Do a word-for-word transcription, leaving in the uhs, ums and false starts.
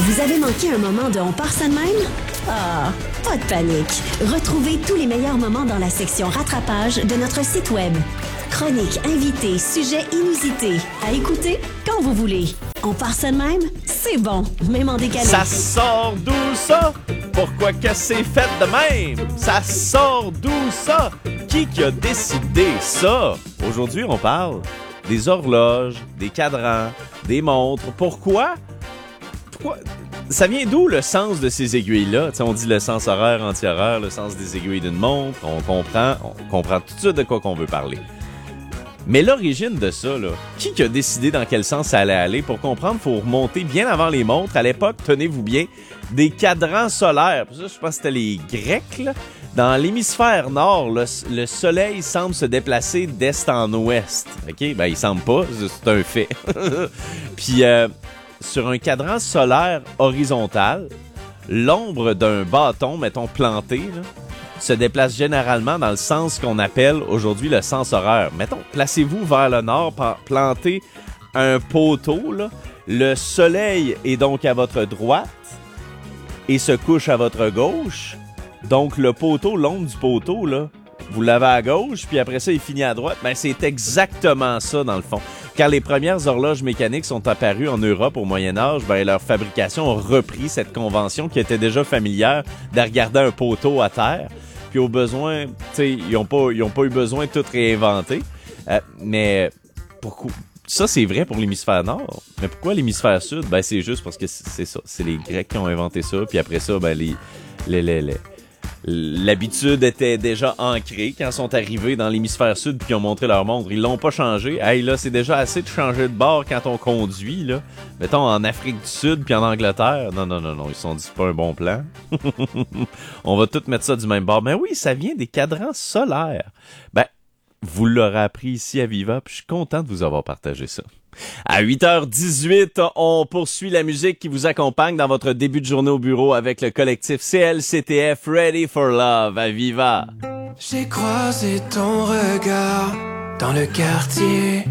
Vous avez manqué un moment de On part ça de même? Ah, pas de panique. Retrouvez tous les meilleurs moments dans la section rattrapage de notre site web. Chroniques, invités, sujets inusités. À écouter quand vous voulez. On part ça de même? C'est bon, même en décalé. Ça sort d'où ça? Pourquoi que c'est fait de même? Ça sort d'où ça? Qui qui a décidé ça? Aujourd'hui, on parle des horloges, des cadrans, des montres. Pourquoi? Pourquoi? Ça vient d'où le sens de ces aiguilles-là? T'sais, on dit le sens horaire, anti-horaire, le sens des aiguilles d'une montre. On comprend, on comprend tout de suite de quoi qu'on veut parler. Mais l'origine de ça, là, qui qui a décidé dans quel sens ça allait aller? Pour comprendre, il faut remonter bien avant les montres. À l'époque, tenez-vous bien, des cadrans solaires. Ça, je pense que c'était les Grecs, là. Dans l'hémisphère nord, le, le soleil semble se déplacer d'est en ouest. OK? Ben, il semble pas, c'est un fait. Puis, euh, sur un cadran solaire horizontal, l'ombre d'un bâton, mettons planté, là, se déplace généralement dans le sens qu'on appelle aujourd'hui le sens horaire. Mettons, placez-vous vers le nord, plantez un poteau, là. Le soleil est donc à votre droite et se couche à votre gauche. Donc, le poteau, l'ombre du poteau, là, vous l'avez à gauche, puis après ça, il finit à droite. Ben, c'est exactement ça, dans le fond. Quand les premières horloges mécaniques sont apparues en Europe au Moyen-Âge, ben, leur fabrication a repris cette convention qui était déjà familière de regarder un poteau à terre. Puis au besoin, tu sais, ils n'ont pas, ils ont pas eu besoin de tout réinventer. Euh, mais pourquoi? Ça, c'est vrai pour l'hémisphère nord. Mais pourquoi l'hémisphère sud? Ben, c'est juste parce que c'est ça. C'est les Grecs qui ont inventé ça. Puis après ça, ben, les, les, les, les l'habitude était déjà ancrée quand ils sont arrivés dans l'hémisphère sud puis qu'ils ont montré leur montre. Ils l'ont pas changé. Hey, là, c'est déjà assez de changer de bord quand on conduit, là. Mettons, en Afrique du Sud puis en Angleterre. Non, non, non, non. Ils se sont dit, c'est pas un bon plan. On va tous mettre ça du même bord. Mais oui, ça vient des cadrans solaires. Ben, vous l'aurez appris ici à Viva, puis je suis content de vous avoir partagé ça. À huit heures dix-huit, on poursuit la musique qui vous accompagne dans votre début de journée au bureau avec le collectif C L C T F Ready for Love à Viva. J'ai croisé ton regard dans le quartier.